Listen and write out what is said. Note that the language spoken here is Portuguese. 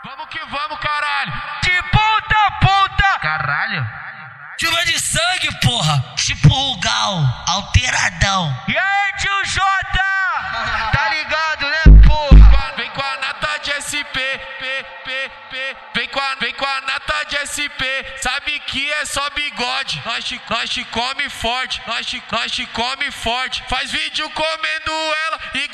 Vamos que vamos, caralho. De ponta a ponta. Caralho. Chuva de sangue, porra. Tipo Rugal, alteradão. E aí, tio Jota? Tá ligado, né, porra? Vem com a nata de SP. Vem com a nata de SP. Sabe que é só bigode. Nós te come forte. Nós te come forte. Faz vídeo comendo ela.